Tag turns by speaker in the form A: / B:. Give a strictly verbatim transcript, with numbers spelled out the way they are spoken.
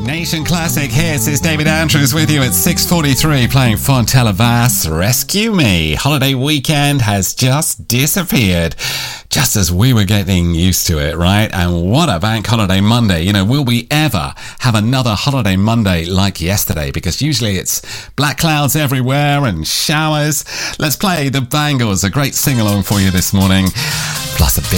A: Nation Classic Hits is David Andrews with you at six forty-three playing Fontella Bass, Rescue Me. Holiday weekend has just disappeared, just as we were getting used to it, right? And what a bank holiday Monday. You know, will we ever have another holiday Monday like yesterday? Because usually it's black clouds everywhere and showers. Let's play The Bangles, a great sing-along for you this morning, plus a bit